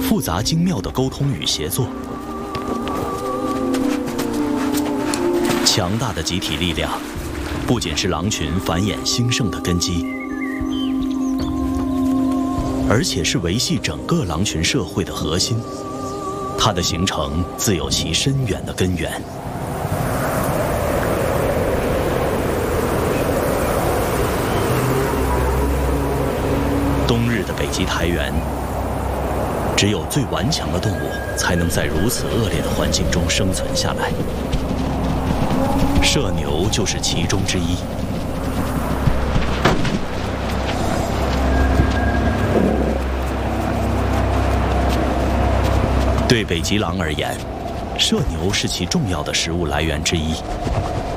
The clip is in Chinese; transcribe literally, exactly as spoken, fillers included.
复杂精妙的沟通与协作，强大的集体力量，不仅是狼群繁衍兴盛的根基，而且是维系整个狼群社会的核心。它的形成自有其深远的根源。冬日的北极苔原，只有最顽强的动物才能在如此恶劣的环境中生存下来。麝牛就是其中之一。对北极狼而言，麝牛是其重要的食物来源之一。